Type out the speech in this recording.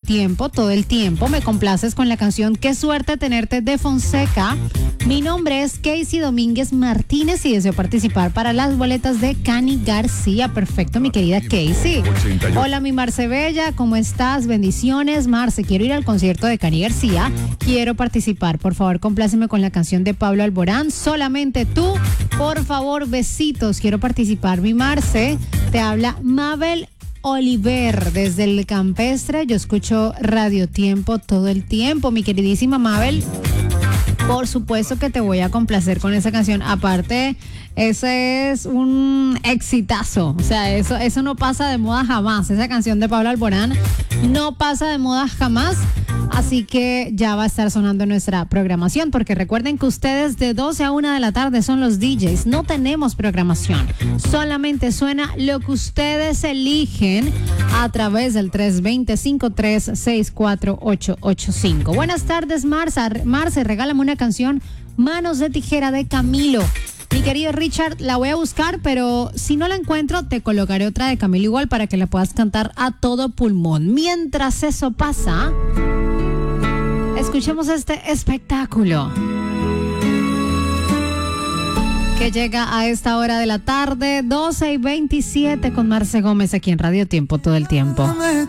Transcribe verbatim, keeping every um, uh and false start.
Tiempo, todo el tiempo. Me complaces con la canción Qué suerte tenerte de Fonseca. Mi nombre es Casey Domínguez Martínez y deseo participar para las boletas de Cani García. Perfecto, mi querida Casey. Hola, mi Marce Bella, ¿cómo estás? Bendiciones. Marce, quiero ir al concierto de Cani García. Quiero participar. Por favor, compláceme con la canción de Pablo Alborán. Solamente tú. Por favor, besitos. Quiero participar. Mi Marce, te habla Mabel Oliver desde el Campestre. Yo escucho Radio Tiempo todo el tiempo, mi queridísima Mabel. Por supuesto que te voy a complacer con esa canción. Aparte, ese es un exitazo. O sea, eso, eso no pasa de moda jamás. Esa canción de Pablo Alborán no pasa de moda jamás. Así que ya va a estar sonando nuestra programación, porque recuerden que ustedes de doce a una de la tarde son los D Js. No tenemos programación. Solamente suena lo que ustedes eligen a través del tres dos cero, cinco tres seis cuatro ocho ocho cinco. Buenas tardes, Marza. Marce, regálame una canción, Manos de Tijera de Camilo. Mi querido Richard, la voy a buscar, pero si no la encuentro, te colocaré otra de Camilo igual para que la puedas cantar a todo pulmón. Mientras eso pasa, escuchemos este espectáculo que llega a esta hora de la tarde, doce y veintisiete, con Marce Gómez aquí en Radio Tiempo todo el tiempo.